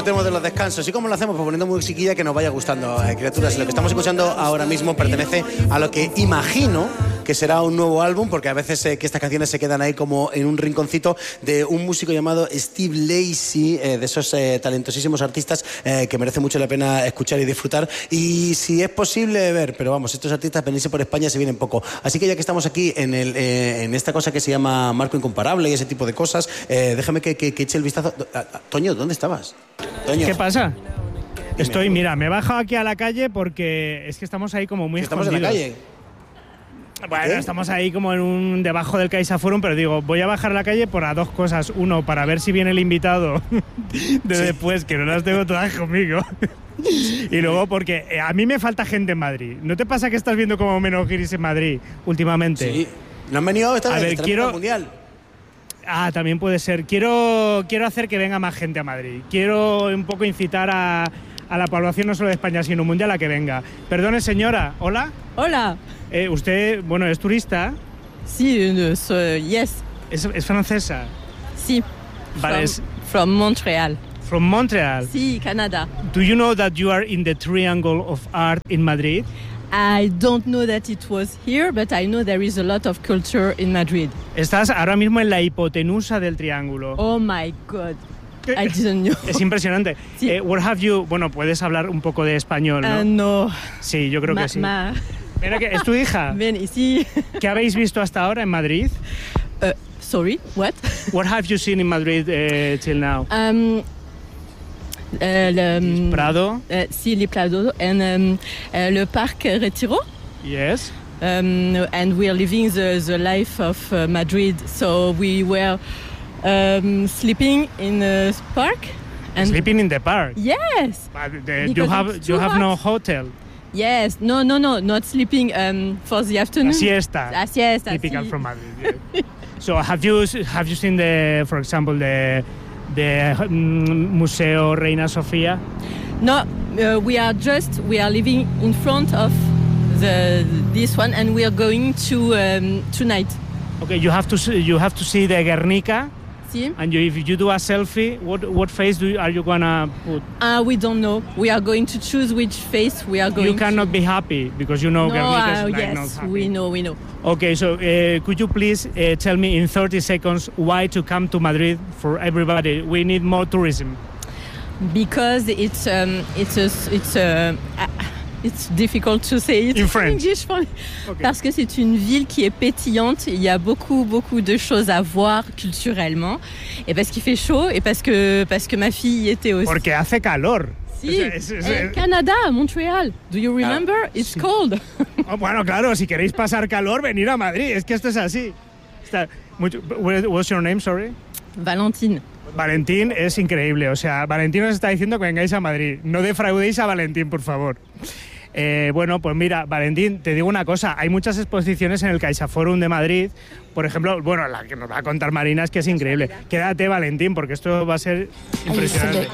disfrutemos de los descansos. ¿Y cómo lo hacemos? Pues poniendo musiquilla que nos vaya gustando, criaturas. Lo que estamos escuchando ahora mismo pertenece a lo que imagino que será un nuevo álbum, porque a veces que estas canciones se quedan ahí como en un rinconcito de un músico llamado Steve Lacy, de esos talentosísimos artistas que merece mucho la pena escuchar y disfrutar. Y si es posible ver, pero vamos, estos artistas venirse por España se vienen poco. Así que ya que estamos aquí en esta cosa que se llama Marco Incomparable y ese tipo de cosas, déjame que eche el vistazo. Toño, ¿dónde estabas? Toño. ¿Qué pasa? Mira, me he bajado aquí a la calle porque es que estamos ahí como muy escondidos. ¿Estamos en la calle? Bueno, estamos ahí como debajo del CaixaForum, pero digo, voy a bajar a la calle por dos cosas. Uno, para ver si viene el invitado después, que no las tengo todas conmigo. Y luego porque a mí me falta gente en Madrid. ¿No te pasa que estás viendo como menos guiris en Madrid últimamente? Sí. ¿No han venido esta vez? Quiero... Mundial. También puede ser. Quiero hacer que venga más gente a Madrid. Quiero un poco incitar a la población no solo de España, sino mundial a que venga. Perdone, señora. ¿Hola? Hola. ¿Usted, bueno, es turista? Sí, yes. ¿Es francesa? Sí. Vale. From Montreal. From Montreal? Sí, Canada. Do you know that you are in the Triangle of Art in Madrid? I don't know that it was here, but I know there is a lot of culture in Madrid. Estás ahora mismo en la hipotenusa del triángulo. Oh my God. I didn't know. Es impresionante. Sí. What have you... Bueno, puedes hablar un poco de español, ¿no? No. Sí, yo creo que sí. Mira, ¿es tu hija? Ven, sí. ¿Qué habéis visto hasta ahora en Madrid? Sorry, what? What have you seen in Madrid till now? Prado? Sí, le Prado. And le Parque Retiro. Yes. And we are living the life of Madrid. So we were sleeping in the park. And sleeping in the park? Yes. But you have no hotel? Yes. No, not sleeping for the afternoon. La siesta. Typical from Madrid. Yeah. So have you seen for example, the Museo Reina Sofía? No, we are living in front of this one, and we are going to tonight. Okay, you have to see the Guernica. Sí. And if you do a selfie, what face are you gonna put? We don't know. We are going to choose which face we are going. You cannot be happy because you know Guernica is like yes, not happy. we know. Okay, so could you please tell me in 30 seconds why to come to Madrid for everybody? We need more tourism. Because it's difficult to say it in French. English for me. Okay. Parce que c'est une ville qui est pétillante. Il y a beaucoup de choses à voir culturellement. Et parce qu'il fait chaud et parce que ma fille y était aussi. Porque hace calor. Sí, Canada, Montreal. Do you remember? It's cold. Oh, bueno, claro, si queréis pasar calor, venir a Madrid. Es que esto es así. What's your name, sorry? Valentín. Valentín es increíble. O sea, Valentín os está diciendo que vengáis a Madrid. No defraudéis a Valentín, por favor. Bueno, pues mira, Valentín, te digo una cosa. Hay muchas exposiciones en el CaixaForum de Madrid. Por ejemplo, bueno, la que nos va a contar Marina es que es increíble. Quédate, Valentín, porque esto va a ser impresionante.